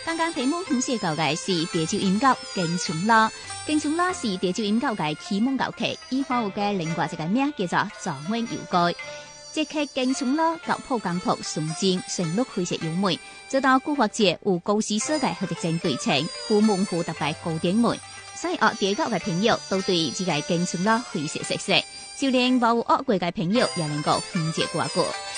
剛剛題目分析到嘅是潮州音樂京松樂，京松樂是潮州音樂嘅啟蒙樂器，以花有嘅另外一個名叫做狀元遊歌。即係京松樂樂譜簡樸純正，旋律非常優美，遭到古惑節有高師所嘅合唱對稱，虎門虎特別高典美。所以學粵語嘅朋友都對這個京松樂非常熟悉，就連冇學過嘅朋友也能夠分解過過。